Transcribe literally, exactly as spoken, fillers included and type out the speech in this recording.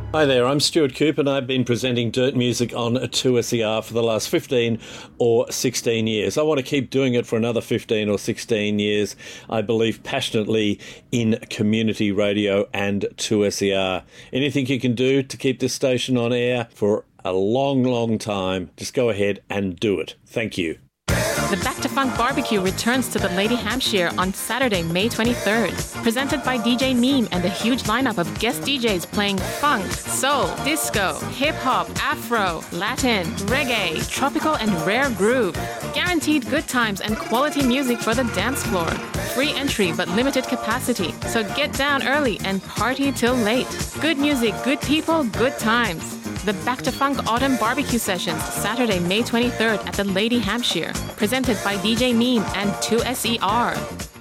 Hi there, I'm Stuart Cooper and I've been presenting Dirt Music on two S E R for the last fifteen or sixteen years. I want to keep doing it for another fifteen or sixteen years. I believe passionately in community radio and two S E R. Anything you can do to keep this station on air for a long, long time, just go ahead and do it. Thank you. The Back to Funk Barbecue returns to the Lady Hampshire on Saturday, May twenty-third. Presented by D J Meme and a huge lineup of guest D Js playing funk, soul, disco, hip-hop, afro, Latin, reggae, tropical and rare groove. Guaranteed good times and quality music for the dance floor. Free entry but limited capacity, so get down early and party till late. Good music, good people, good times. The Back to Funk Autumn Barbecue Sessions, Saturday, May twenty-third at the Lady Hampshire. Presented by D J Meme and two S E R.